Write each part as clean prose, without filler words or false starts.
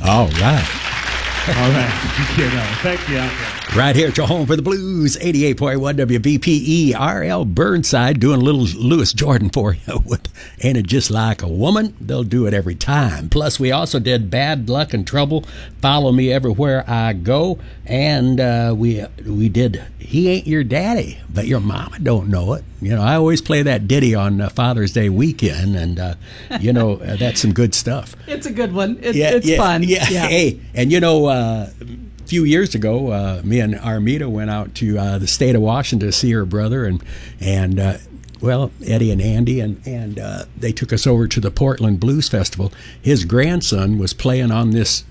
All right. All right. Thank you. Right here at your home for the blues, 88.1 WBPE, R.L. Burnside doing a little Louis Jordan for you with Ain't It Just Like a Woman? They'll do it every time. Plus, we also did Bad Luck and Trouble, Follow Me Everywhere I Go, and we did He Ain't Your Daddy, But Your Mama Don't Know It. You know, I always play that ditty on Father's Day weekend, and, that's some good stuff. It's a good one. It's fun. Yeah. Hey, and a few years ago, me and Armida went out to the state of Washington to see her brother, and Eddie and Andy, and they took us over to the Portland Blues Festival. His grandson was playing on this,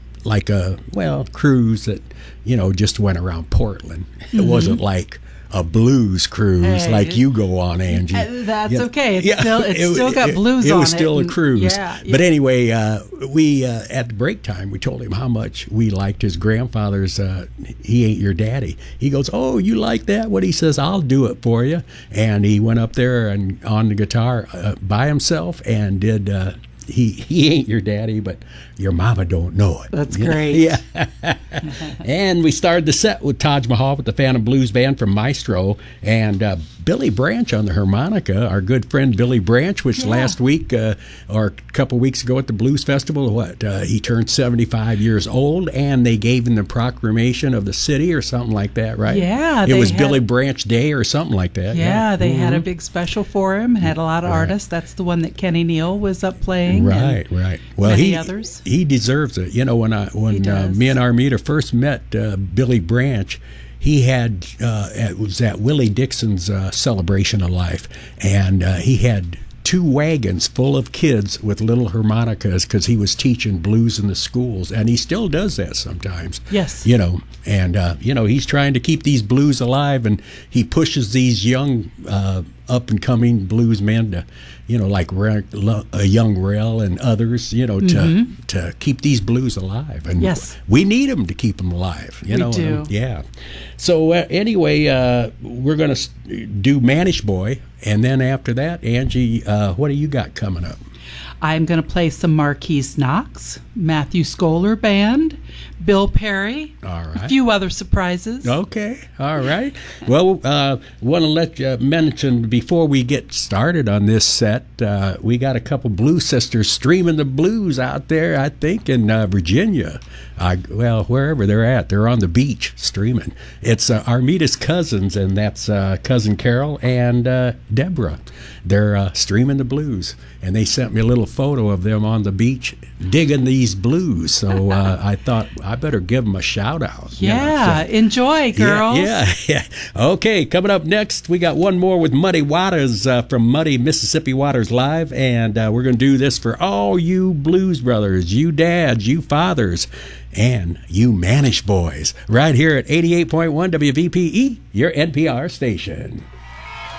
cruise that, just went around Portland. It wasn't like a blues cruise like you go on, Angie. That's okay. It's still got blues on it. It was still a cruise. Yeah. But anyway, we at the break time, we told him how much we liked his grandfather's He Ain't Your Daddy. He goes, "Oh, you like that?" What he says, "I'll do it for you." And he went up there and on the guitar by himself and did He Ain't Your Daddy, But Your Mama Don't Know It. That's great. Yeah. And we started the set with Taj Mahal with the Phantom Blues Band from Maestro, and Billy Branch on the harmonica, our good friend Billy Branch, which last week or a couple weeks ago at the Blues Festival, he turned 75 years old, and they gave him the proclamation of the city or something like that, right? Yeah. It was Billy Branch Day or something like that. Yeah, they had a big special for him and had a lot of artists. That's the one that Kenny Neal was up playing. Right. Well, many others. He deserves it. When me and Armida first met Billy Branch, he had it was at Willie Dixon's Celebration of Life, and he had 2 wagons full of kids with little harmonicas because he was teaching blues in the schools, and he still does that sometimes. Yes. He's trying to keep these blues alive, and he pushes these young up-and-coming blues men to, like a Young Rel and others, to keep these blues alive. And we need them to keep them alive. We do. Yeah. So anyway, we're going to do Manish Boy, and then after that, Angie, what do you got coming up? I'm going to play some Marquise Knox, Matthew Scholar Band, Bill Perry, all right, a few other surprises. Okay, all right. Well, want to let you mention before we get started on this set, we got a couple Blue Sisters streaming the blues out there, I think, in Virginia. Wherever they're at, they're on the beach streaming. It's Armida's cousins, and that's Cousin Carol and Deborah. They're streaming the blues, and they sent me a little photo of them on the beach digging these blues. So I thought I better give them a shout out. Yeah, enjoy, girls. Yeah. Okay, coming up next, we got one more with Muddy Waters from Muddy Mississippi Waters Live, and we're going to do this for all you blues brothers, you dads, you fathers, and you Manish boys, right here at 88.1 WVPE, your NPR station.